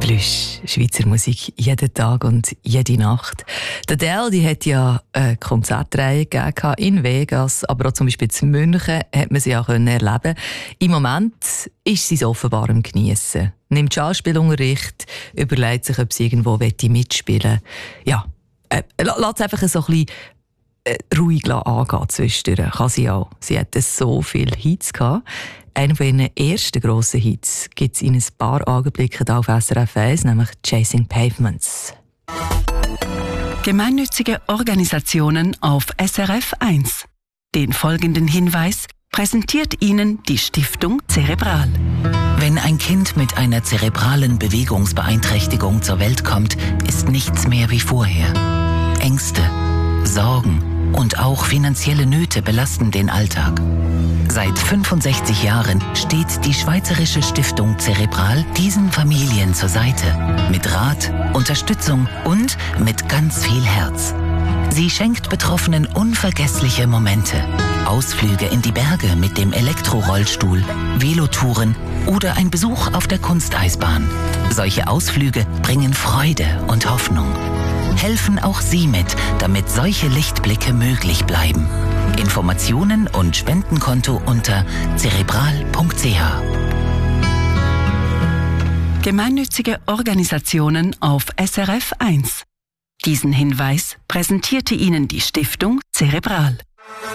Plüsch, Schweizer Musik jeden Tag und jede Nacht. Der Adele, die hat ja eine Konzertreihe gegeben in Vegas, aber auch zum Beispiel in München hat man sie auch erleben. Im Moment ist sie es offenbar am Geniessen. Nimmt Schauspielunterricht, überlegt sich, ob sie irgendwo mitspielen will. Ja, lässt einfach so ein bisschen ruhig angehen zwischendurch. Kann sie auch. Sie hatte so viele Hits gehabt. Einer von ihren ersten grossen Hits gibt es in ein paar Augenblicken auf SRF 1, nämlich «Chasing Pavements». Gemeinnützige Organisationen auf SRF 1. Den folgenden Hinweis präsentiert Ihnen die Stiftung Cerebral. Wenn ein Kind mit einer zerebralen Bewegungsbeeinträchtigung zur Welt kommt, ist nichts mehr wie vorher. Ängste, Sorgen und auch finanzielle Nöte belasten den Alltag. Seit 65 Jahren steht die Schweizerische Stiftung Cerebral diesen Familien zur Seite. Mit Rat, Unterstützung und mit ganz viel Herz. Sie schenkt Betroffenen unvergessliche Momente. Ausflüge in die Berge mit dem Elektrorollstuhl, Velotouren oder ein Besuch auf der Kunsteisbahn. Solche Ausflüge bringen Freude und Hoffnung. Helfen auch Sie mit, damit solche Lichtblicke möglich bleiben. Informationen und Spendenkonto unter cerebral.ch. Gemeinnützige Organisationen auf SRF 1. Diesen Hinweis präsentierte Ihnen die Stiftung Cerebral.